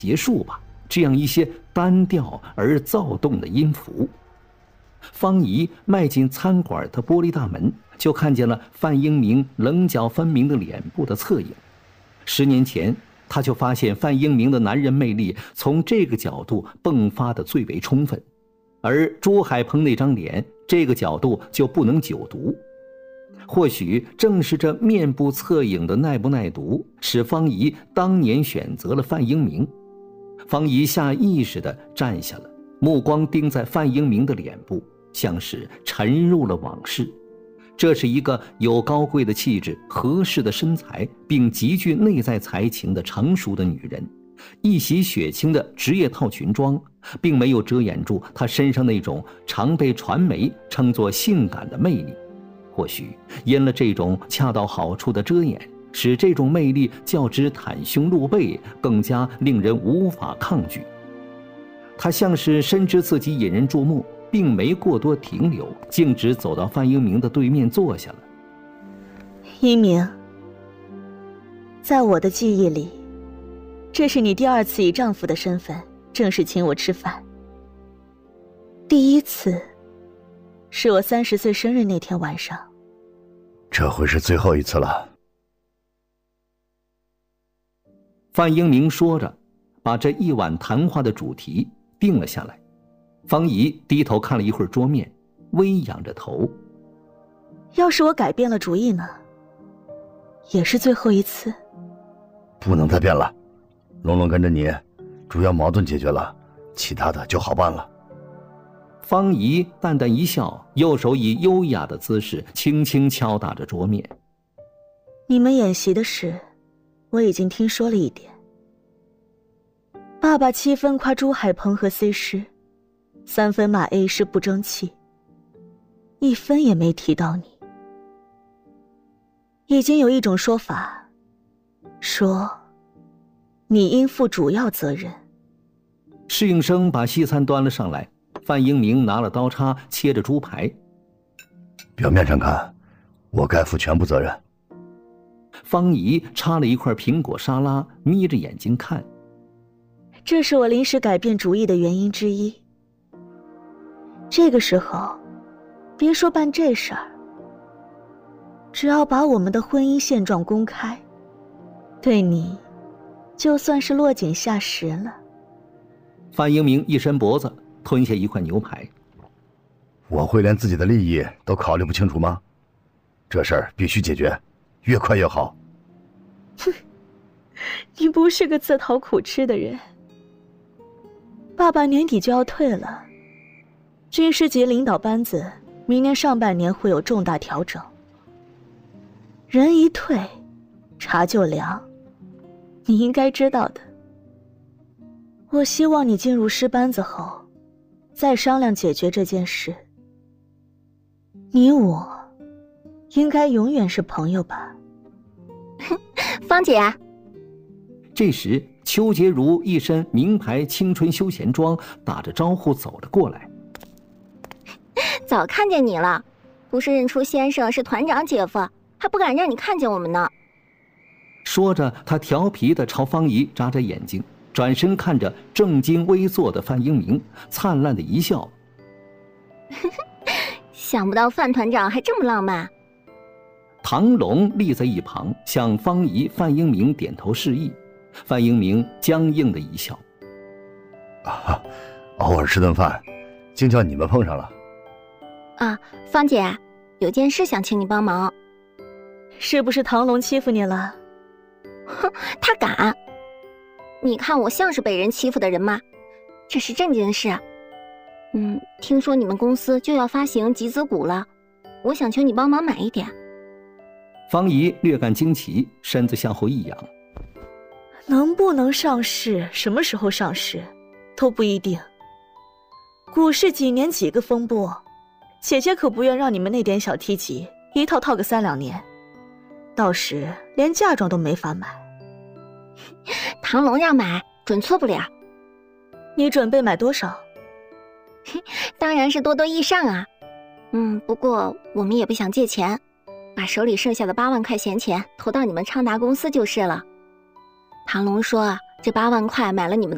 结束吧，这样一些单调而躁动的音符。方怡迈进餐馆的玻璃大门，就看见了范英明棱角分明的脸部的侧影。10年前，他就发现范英明的男人魅力从这个角度迸发的最为充分，而朱海鹏那张脸，这个角度就不能久读。或许正是这面部侧影的耐不耐读，使方怡当年选择了范英明。方怡下意识地站下了，目光盯在范英明的脸部，像是沉入了往事。这是一个有高贵的气质、合适的身材，并极具内在才情的成熟的女人。一袭雪青的职业套裙装，并没有遮掩住她身上那种常被传媒称作性感的魅力。或许因了这种恰到好处的遮掩，使这种魅力较之袒胸露背更加令人无法抗拒。他像是深知自己引人注目，并没过多停留，径直走到范英明的对面坐下了。 英明，在我的记忆里，这是你第2次以丈夫的身份正式请我吃饭。第1次是我30岁生日那天晚上。 这会是最后一次了。 范英明说着，把这一晚谈话的主题定了下来。方怡低头看了一会儿桌面，微仰着头。 要是我改变了主意呢？也是最后一次？ 不能再变了，龙龙跟着你，主要矛盾解决了，其他的就好办了。 方怡淡淡一笑，右手以优雅的姿势轻轻敲打着桌面。 你们演习的事，我已经听说了一点。爸爸7分夸朱海鹏和 C 师，3分骂 A 师不争气，1分也没提到你。已经有一种说法，说你应负主要责任。 侍应生把西餐端了上来，范英明拿了刀叉切着猪排。 表面上看，我该负全部责任。 方怡插了一块苹果沙拉，眯着眼睛看。 这是我临时改变主意的原因之一。这个时候，别说办这事儿，只要把我们的婚姻现状公开，对你，就算是落井下石了。 范英明一伸脖子，吞下一块牛排。 我会连自己的利益都考虑不清楚吗？这事儿必须解决，越快越好。 哼，你不是个自讨苦吃的人。爸爸年底就要退了，军师级领导班子明年上半年会有重大调整。人一退，茶就凉，你应该知道的。我希望你进入师班子后，再商量解决这件事。你我应该永远是朋友吧？ 芳姐。 这时邱洁如一身名牌青春休闲装，打着招呼走了过来。 早看见你了，不是认出先生是团长姐夫，还不敢让你看见我们呢。 说着，他调皮地朝方怡眨眨眼睛，转身看着正襟危坐的范英明，灿烂的一笑。 想不到范团长还这么浪漫。 唐龙立在一旁，向方怡、范英明点头示意。范英明僵硬的一笑。 啊，偶尔吃顿饭，竟叫你们碰上了。 啊，芳姐，有件事想请你帮忙。 是不是唐龙欺负你了？ 哼，他敢！你看我像是被人欺负的人吗？这是正经事。听说你们公司就要发行集资股了，我想求你帮忙买一点。 方怡略感惊奇，身子向后一仰。 能不能上市，什么时候上市，都不一定。股市几年几个风波，姐姐可不愿让你们那点小梯级一套套个3、2年，到时连嫁妆都没法买。 唐龙让买，准错不了。 你准备买多少？ 当然是多多益善啊。不过我们也不想借钱，把手里剩下的8万块闲钱投到你们昌达公司就是了。唐龙说这8万块买了你们的